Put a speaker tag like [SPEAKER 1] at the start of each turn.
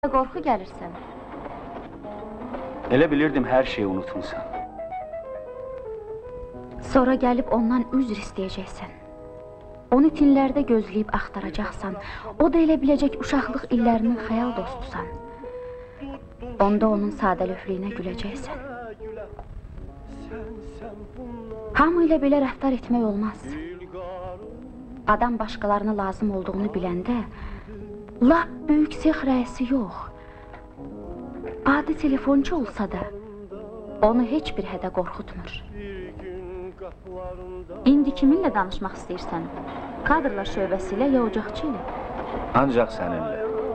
[SPEAKER 1] Qorxu gəlirsən.
[SPEAKER 2] Elə bilirdim hər şeyi unutmuşsan.
[SPEAKER 1] Sonra gəlib ondan üzr istəyəcəksən. Onu tinlərdə gözləyib axtaracaqsan. O da elə biləcək uşaqlıq illərinin xəyal dostusan. Onda onun sadəlövlüyünə güləcəksən. Hamı ilə belə rəftar etmək olmaz. Adam başqalarına lazım olduğunu biləndə lap böyük sex rəisi yox. Adi telefonçu olsa da onu heç bir hədə qorxutmur. İndi kiminlə danışmaq istəyirsən? Kadrlar şöbəsi ilə ya ocaqçı ilə?
[SPEAKER 2] Ancaq səninlə.